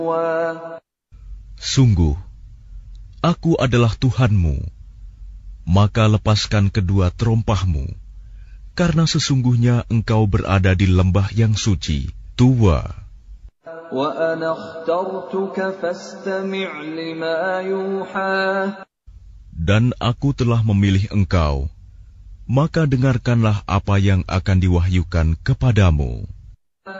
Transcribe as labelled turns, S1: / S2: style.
S1: Sungguh, Aku adalah Tuhanmu, maka lepaskan kedua terompahmu, karena sesungguhnya engkau berada di lembah yang suci, Tuwa. Dan aku telah memilih engkau, maka dengarkanlah apa yang akan diwahyukan kepadamu.